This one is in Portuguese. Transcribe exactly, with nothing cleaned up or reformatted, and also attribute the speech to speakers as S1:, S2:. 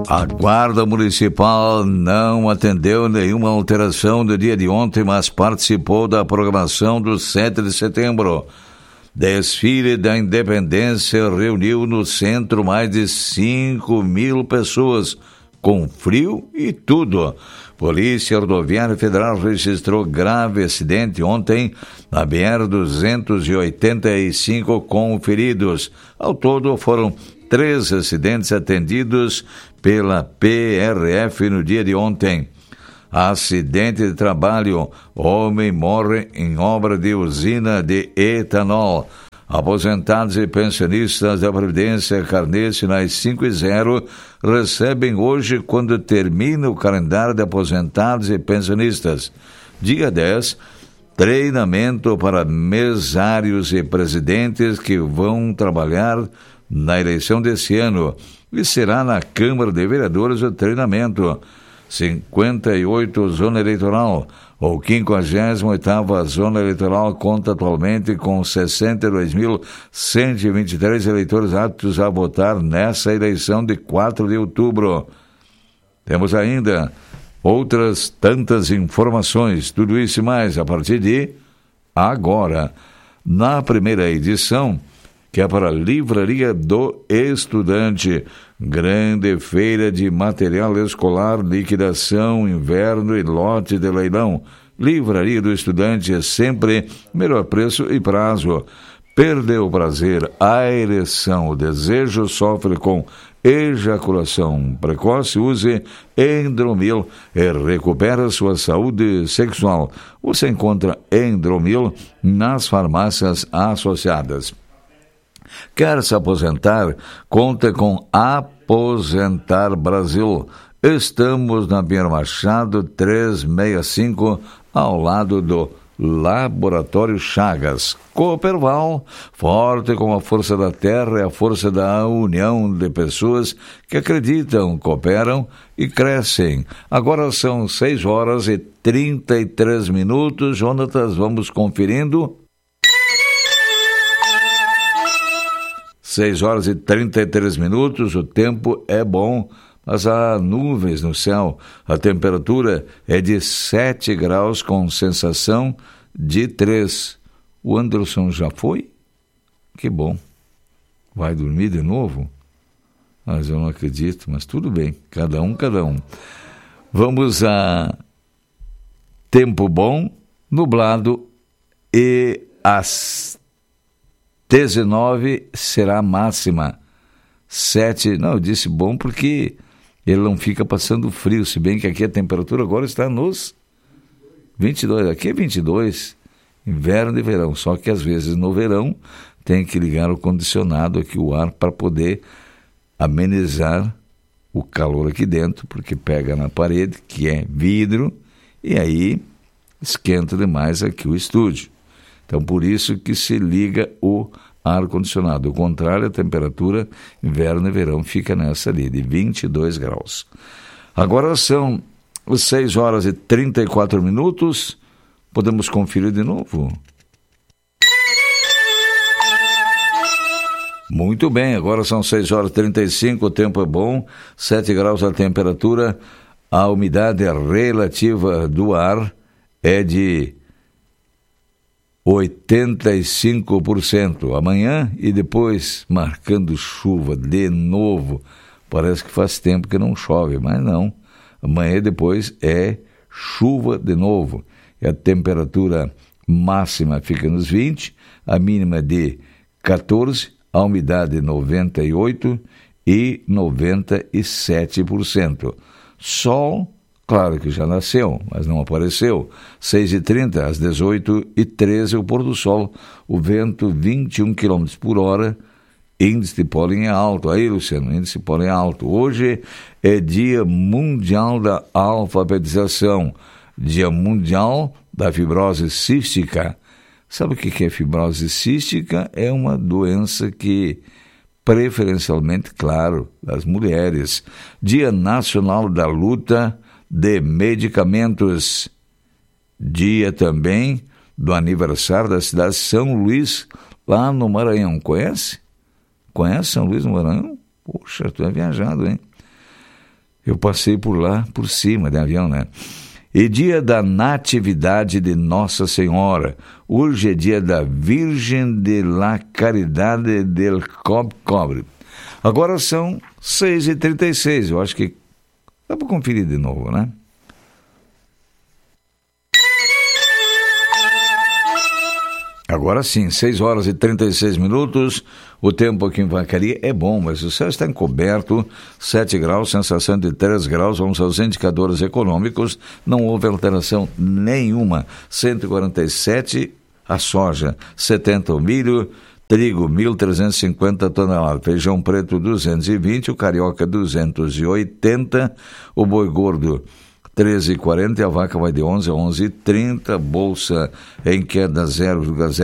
S1: A Guarda Municipal não atendeu nenhuma alteração do dia de ontem, mas participou da programação do sete de setembro. Desfile da Independência reuniu no centro mais de cinco mil pessoas, com frio e tudo. Polícia Rodoviária Federal registrou grave acidente ontem na B R duzentos e oitenta e cinco com feridos. Ao todo foram três acidentes atendidos pela P R F no dia de ontem. Acidente de trabalho. Homem morre em obra de usina de etanol. Aposentados e pensionistas da Previdência Carnês finais cinco e zero recebem hoje, quando termina o calendário de aposentados e pensionistas. Dia dez, treinamento para mesários e presidentes que vão trabalhar na eleição desse ano. E será na Câmara de Vereadores o treinamento. cinquenta e oito Zona Eleitoral. O quinquagésima oitava Zona Eleitoral conta atualmente com sessenta e dois mil cento e vinte e três eleitores aptos a votar nessa eleição de quatro de outubro. Temos ainda outras tantas informações, tudo isso e mais a partir de agora. Na primeira edição, que é para a Livraria do Estudante, grande feira de material escolar, liquidação, inverno e lote de leilão. Livraria do Estudante é sempre melhor preço e prazo. Perdeu o prazer, a ereção, o desejo, sofre com ejaculação precoce, use Endromil e recupera sua saúde sexual. Você encontra Endromil nas farmácias associadas. Quer se aposentar? Conta com Aposentar Brasil. Estamos na Pinheiro Machado trezentos e sessenta e cinco, ao lado do Laboratório Chagas. Cooperval, forte com a força da terra e a força da união de pessoas que acreditam, cooperam e crescem. Agora são seis horas e trinta e três minutos. Jonatas, vamos conferindo. seis horas e trinta e três minutos, o tempo é bom, mas há nuvens no céu. A temperatura é de sete graus com sensação de três. O Anderson já foi? Que bom. Vai dormir de novo? Mas eu não acredito, mas tudo bem. Cada um, cada um. Vamos a tempo bom, nublado e as dezenove será a máxima. sete, não, eu disse bom porque ele não fica passando frio, se bem que aqui a temperatura agora está nos vinte e dois, aqui é vinte e dois, inverno e verão, só que às vezes no verão tem que ligar o condicionado aqui, o ar, para poder amenizar o calor aqui dentro, porque pega na parede, que é vidro, e aí esquenta demais aqui o estúdio. Então, por isso que se liga o ar-condicionado. O contrário, a temperatura, inverno e verão, fica nessa ali, de vinte e dois graus. Agora são seis horas e trinta e quatro minutos. Podemos conferir de novo? Muito bem, agora são seis horas e trinta e cinco, o tempo é bom, sete graus a temperatura, a umidade relativa do ar é de oitenta e cinco por cento. Amanhã e depois marcando chuva de novo. Parece que faz tempo que não chove, mas não. Amanhã e depois é chuva de novo. E a temperatura máxima fica nos vinte, a mínima de catorze, a umidade noventa e oito e noventa e sete por cento. Sol, claro que já nasceu, mas não apareceu. seis e trinta, às dezoito e treze, o pôr do sol. O vento vinte e um quilômetros por hora. Índice de pólen é alto. Aí, Luciano, índice de pólen é alto. Hoje é Dia Mundial da Alfabetização. Dia Mundial da Fibrose Cística. Sabe o que é fibrose cística? É uma doença que, preferencialmente, claro, das mulheres. Dia Nacional da Luta de Medicamentos. Dia também do aniversário da cidade de São Luís, lá no Maranhão. Conhece? Conhece São Luís no Maranhão? Poxa, tu é viajado, hein? Eu passei por lá, por cima de avião, né? E dia da Natividade de Nossa Senhora. Hoje é dia da Virgem de la Caridade del Cobre. Agora são seis e trinta e seis. Eu acho que dá para conferir de novo, né? Agora sim, seis horas e trinta e seis minutos, o tempo aqui em Vacaria é bom, mas o céu está encoberto, sete graus, sensação de três graus, vamos aos indicadores econômicos, não houve alteração nenhuma, cento e quarenta e sete a soja, setenta o milho, trigo mil trezentos e cinquenta toneladas, feijão preto duzentos e vinte, o carioca duzentos e oitenta, o boi gordo treze e quarenta e a vaca vai de onze a onze e trinta, bolsa em queda zero vírgula zero